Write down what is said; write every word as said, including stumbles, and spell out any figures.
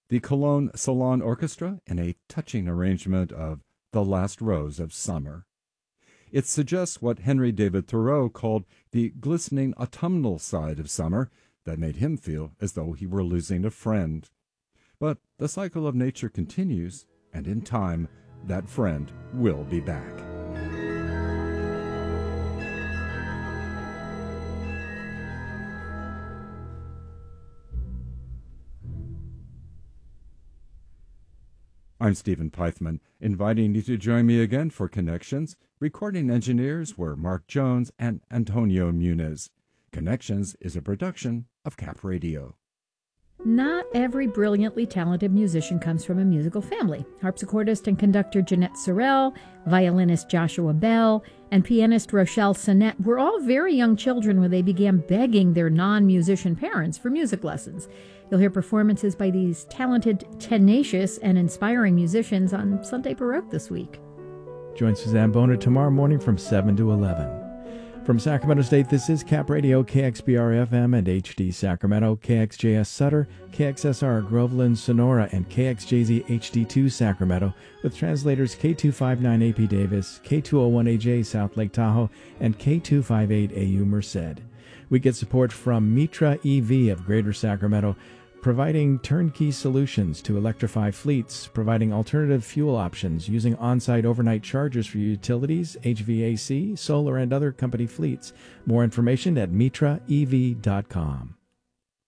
the Cologne Salon Orchestra in a touching arrangement of The Last Rose of Summer. It suggests what Henry David Thoreau called the glistening autumnal side of summer that made him feel as though he were losing a friend. But the cycle of nature continues, and in time, that friend will be back. I'm Stephen Pythman, inviting you to join me again for Connections. Recording engineers were Mark Jones and Antonio Muniz. Connections is a production of Cap Radio. Not every brilliantly talented musician comes from a musical family. Harpsichordist and conductor Jeanette Sorrell, violinist Joshua Bell, and pianist Rochelle Sinnette were all very young children when they began begging their non-musician parents for music lessons. You'll hear performances by these talented, tenacious, and inspiring musicians on Sunday Baroque this week. Join Suzanne Boner tomorrow morning from seven to eleven. From Sacramento State, this is Cap Radio, K X B R F M and H D Sacramento, K X J S Sutter, K X S R Groveland, Sonora, and K X J Z H D two Sacramento, with translators K two fifty-nine A P Davis, K two oh one A J South Lake Tahoe, and K two fifty-eight A U Merced. We get support from Mitra E V of Greater Sacramento, providing turnkey solutions to electrify fleets, providing alternative fuel options using on-site overnight chargers for utilities, H V A C, solar, and other company fleets. More information at mitra e v dot com.